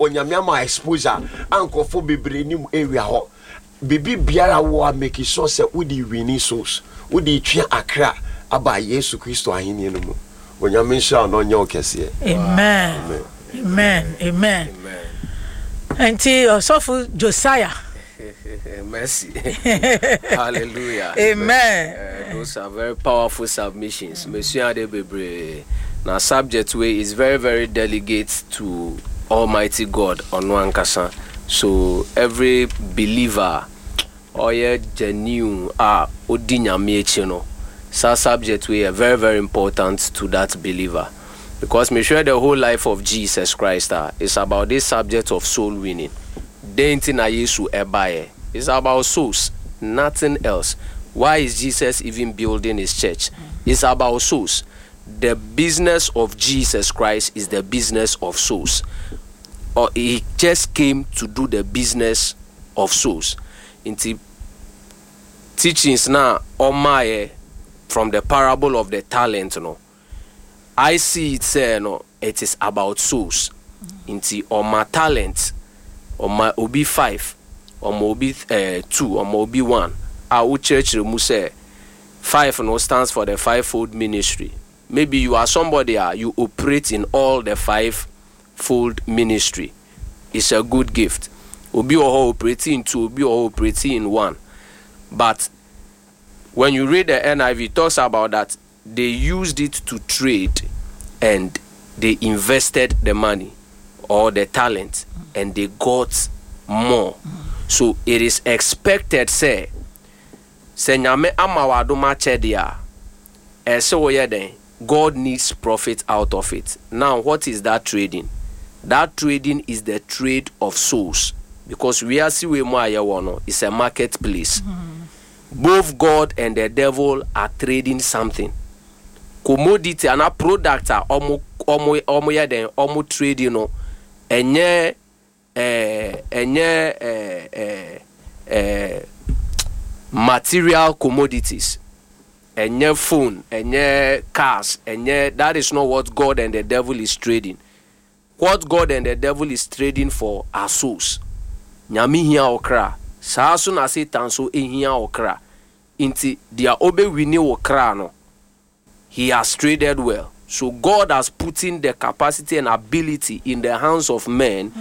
onyamiama exposure ankofo bebre nim area ho bibi biara wo make sure say udi winning souls udi twa akra aba Yesu Kristo ahini no mu onyame sha no nya okese. Amen. Amen. Amen. Auntie Osofu Josiah. Mercy. Hallelujah. Amen. Those are very powerful submissions. Monsieur Adebebre. Now, subject way is very, very delicate to Almighty God on one kasa. So every believer, or genuine, odinyamiechino. So subject way are very, very important to that believer, because me sure the whole life of Jesus Christ is about this subject of soul winning. Denti na Yesu ebaye. It's about souls, nothing else. Why is Jesus even building his church? It's about souls. The business of Jesus Christ is the business of souls. Or he just came to do the business of souls. Into teachings now omaye from the parable of the talent, no. I see it say no, it is about souls. Into oma talent, oma obi 5, oma obi 2, oma obi 1. Our church remu say 5 no stands for the fivefold ministry. Maybe you are somebody you operate in all the fivefold ministry. It's a good gift. Obi oho operating in 2, obi oho operating in 1. But when you read the NIV, it talks about that they used it to trade and they invested the money or the talent and they got more. So it is expected, say nyame amawado machedia God needs profit out of it. Now, what is that trading? That trading is the trade of souls, because we are it's a marketplace. Both God and the devil are trading something. Commodity and a product are almost trading, material commodities. And your phone, and your cars, and that is not what God and the devil is trading. What God and the devil is trading for are souls. Nyami hiya okra. Sa soon as it so hiya okra. Inti dia obe wini okra no. He has traded well. So God has put in the capacity and ability in the hands of men